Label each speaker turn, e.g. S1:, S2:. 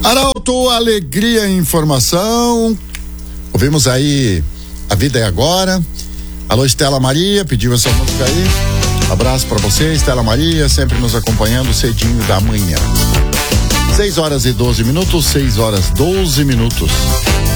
S1: Arauto, alegria e informação. Ouvimos aí A Vida é Agora. Alô, Estela Maria, pediu essa música aí. Abraço pra você, Estela Maria, sempre nos acompanhando cedinho da manhã. 6 horas e 12 minutos, 6 horas 12 minutos.